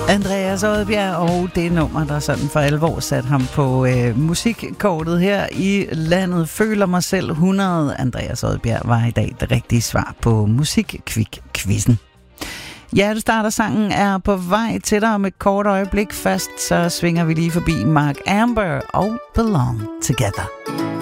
Andreas Odbjerg, og det nummer, der sådan for alvor satte ham på musikkortet her i landet. Føler mig selv 100. Andreas Odbjerg var i dag det rigtige svar på Musikkvik-quizzen. Hjertestarter sangen er på vej til dig om et kort øjeblik. Først så svinger vi lige forbi Mark Amber og Belong Together.